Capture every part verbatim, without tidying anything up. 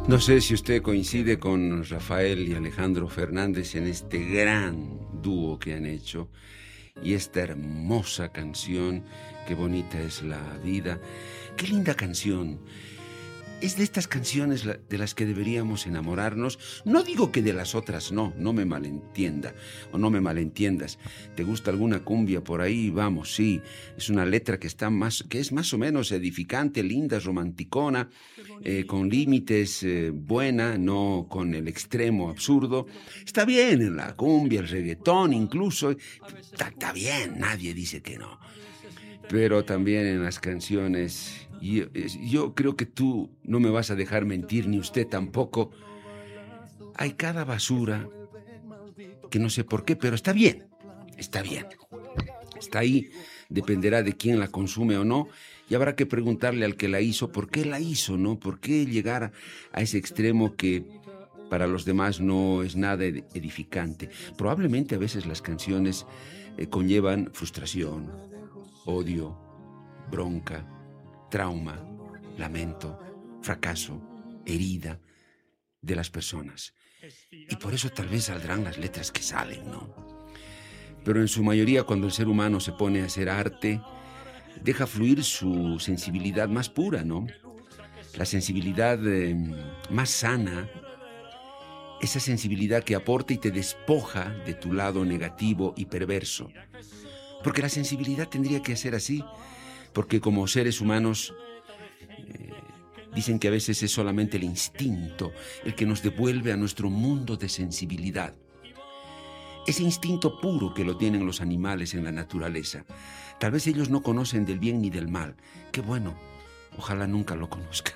No sé si usted coincide con Rafael y Alejandro Fernández en este gran dúo que han hecho y esta hermosa canción, Qué bonita es la vida. Qué linda canción. Es de estas canciones de las que deberíamos enamorarnos. No digo que de las otras no, no me malentienda o no me malentiendas. ¿Te gusta alguna cumbia por ahí? Vamos, sí. Es una letra que está más, que es más o menos edificante, linda, romanticona, eh, con límites, eh, buena, no con el extremo absurdo. Está bien en la cumbia, el reggaetón incluso. Está, está bien, nadie dice que no. Pero también en las canciones... Yo, yo creo que tú no me vas a dejar mentir, ni usted tampoco. Hay cada basura que no sé por qué, pero está bien, está bien. Está ahí, dependerá de quién la consume o no, y habrá que preguntarle al que la hizo por qué la hizo, ¿no? ¿Por qué llegar a ese extremo que para los demás no es nada edificante? Probablemente a veces las canciones eh, conllevan frustración, odio, bronca, trauma, lamento, fracaso, herida de las personas. Y por eso tal vez saldrán las letras que salen, ¿no? Pero en su mayoría, cuando el ser humano se pone a hacer arte, deja fluir su sensibilidad más pura, ¿no? La sensibilidad eh, más sana, esa sensibilidad que aporta y te despoja de tu lado negativo y perverso. Porque la sensibilidad tendría que ser así, porque como seres humanos eh, dicen que a veces es solamente el instinto el que nos devuelve a nuestro mundo de sensibilidad. Ese instinto puro que lo tienen los animales en la naturaleza. Tal vez ellos no conocen del bien ni del mal. Qué bueno, ojalá nunca lo conozcan.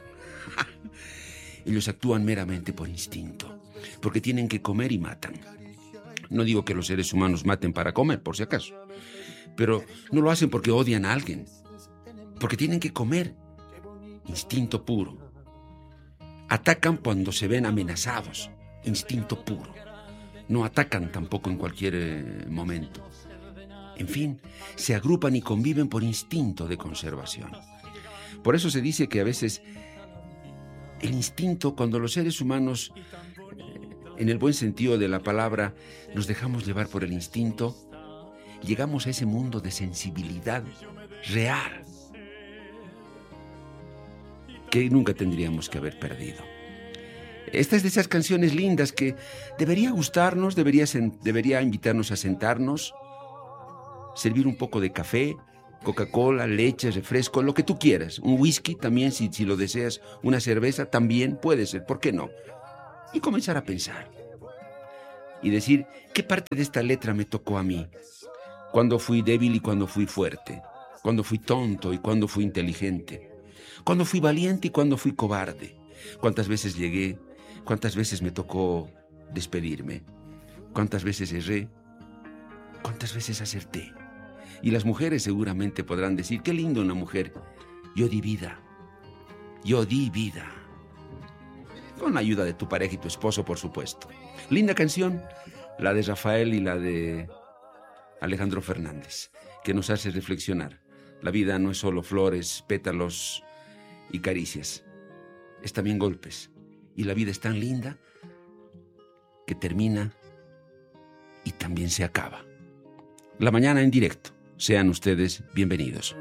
Ellos actúan meramente por instinto, porque tienen que comer y matan. No digo que los seres humanos maten para comer, por si acaso, pero no lo hacen porque odian a alguien. Porque tienen que comer. Instinto puro. Atacan cuando se ven amenazados. Instinto puro. No atacan tampoco en cualquier eh, momento. En fin, se agrupan y conviven por instinto de conservación. Por eso se dice que a veces el instinto, cuando los seres humanos, eh, en el buen sentido de la palabra, nos dejamos llevar por el instinto, llegamos a ese mundo de sensibilidad real, que nunca tendríamos que haber perdido. Esta es de esas canciones lindas que debería gustarnos, debería, debería invitarnos a sentarnos, servir un poco de café, Coca-Cola, leche, refresco, lo que tú quieras. Un whisky también, si, si lo deseas, una cerveza también puede ser, ¿por qué no? Y comenzar a pensar. Y decir, ¿qué parte de esta letra me tocó a mí? ¿Cuándo fui débil y cuándo fui fuerte? ¿Cuándo fui tonto y cuándo fui inteligente? ¿Cuándo fui valiente y cuándo fui cobarde? ¿Cuántas veces llegué? ¿Cuántas veces me tocó despedirme? ¿Cuántas veces erré? ¿Cuántas veces acerté? Y las mujeres seguramente podrán decir, qué lindo una mujer. Yo di vida. Yo di vida. Con la ayuda de tu pareja y tu esposo, por supuesto. Linda canción, la de Rafael y la de Alejandro Fernández, que nos hace reflexionar. La vida no es solo flores, pétalos y caricias. Es también golpes. Y la vida es tan linda que termina y también se acaba. La mañana en directo. Sean ustedes bienvenidos.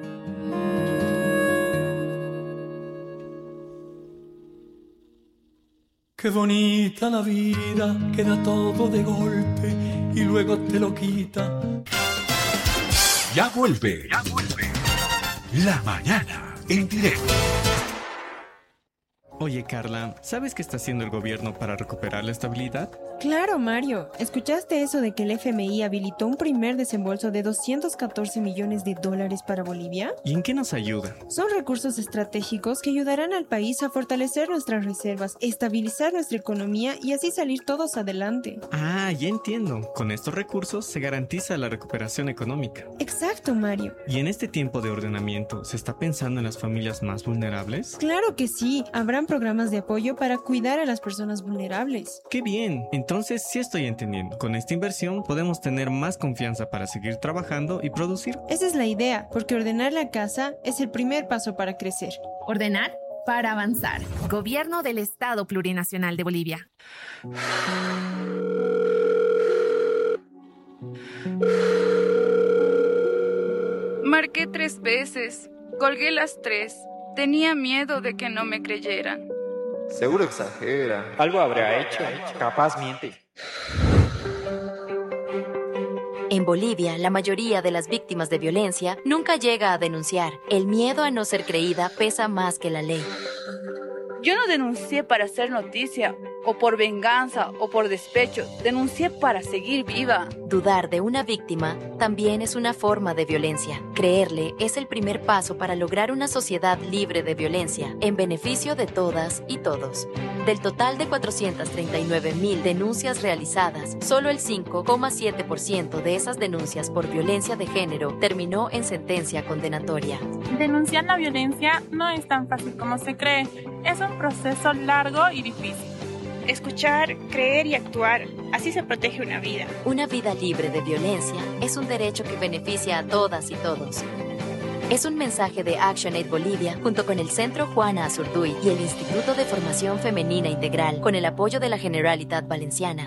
Qué bonita la vida, que da todo de golpe y luego te lo quita. Ya vuelve. Ya vuelve. La mañana en directo. Oye, Carla, ¿sabes qué está haciendo el gobierno para recuperar la estabilidad? Claro, Mario. ¿Escuchaste eso de que el F M I habilitó un primer desembolso de doscientos catorce millones de dólares para Bolivia? ¿Y en qué nos ayuda? Son recursos estratégicos que ayudarán al país a fortalecer nuestras reservas, estabilizar nuestra economía y así salir todos adelante. Ah, ya entiendo. Con estos recursos se garantiza la recuperación económica. Exacto, Mario. ¿Y en este tiempo de ordenamiento se está pensando en las familias más vulnerables? Claro que sí. Habrán programas de apoyo para cuidar a las personas vulnerables. ¡Qué bien! Entonces sí estoy entendiendo. Con esta inversión podemos tener más confianza para seguir trabajando y producir. Esa es la idea, porque ordenar la casa es el primer paso para crecer. ¿Ordenar? para avanzar. Gobierno del Estado Plurinacional de Bolivia. Marqué tres veces, colgué las tres. Tenía miedo de que no me creyeran. Seguro exagera. Algo habrá hecho. Capaz miente. En Bolivia, la mayoría de las víctimas de violencia nunca llega a denunciar. El miedo a no ser creída pesa más que la ley. Yo no denuncié para hacer noticia, o por venganza, o por despecho. Denuncié para seguir viva. Dudar de una víctima también es una forma de violencia. Creerle es el primer paso para lograr una sociedad libre de violencia, en beneficio de todas y todos. Del total de cuatrocientas treinta y nueve mil denuncias realizadas, solo el cinco coma siete por ciento de esas denuncias por violencia de género terminó en sentencia condenatoria. Denunciar la violencia no es tan fácil como se cree. Es un proceso largo y difícil. Escuchar, creer y actuar. Así se protege una vida. Una vida libre de violencia es un derecho que beneficia a todas y todos. Es un mensaje de ActionAid Bolivia junto con el Centro Juana Azurduy y el Instituto de Formación Femenina Integral con el apoyo de la Generalitat Valenciana.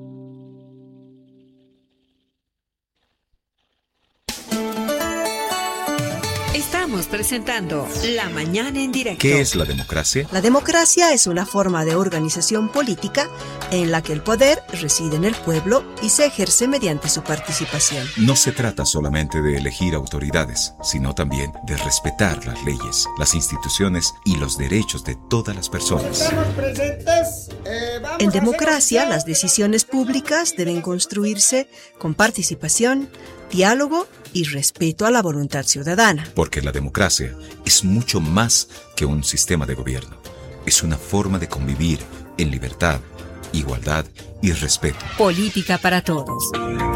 Estamos presentando La Mañana en Directo. ¿Qué es la democracia? La democracia es una forma de organización política en la que el poder reside en el pueblo y se ejerce mediante su participación. No se trata solamente de elegir autoridades, sino también de respetar las leyes, las instituciones y los derechos de todas las personas. En democracia, las decisiones públicas deben construirse con participación, diálogo y respeto a la voluntad ciudadana. Porque la democracia es mucho más que un sistema de gobierno. Es una forma de convivir en libertad, igualdad y respeto. Política para todos.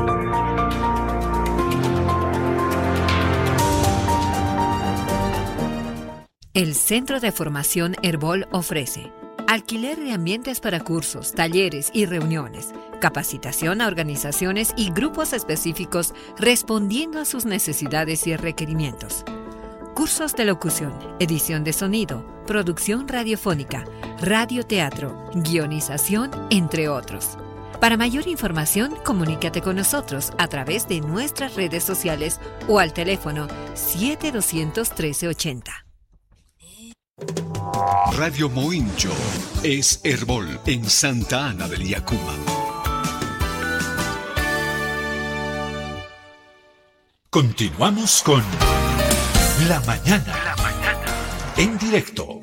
El Centro de Formación Herbol ofrece alquiler de ambientes para cursos, talleres y reuniones, capacitación a organizaciones y grupos específicos respondiendo a sus necesidades y requerimientos. Cursos de locución, edición de sonido, producción radiofónica, radioteatro, guionización, entre otros. Para mayor información, comunícate con nosotros a través de nuestras redes sociales o al teléfono siete doscientos trece ochenta. Radio Moincho es Herbol en Santa Ana del Yacuma. Continuamos con La Mañana, La Mañana en directo.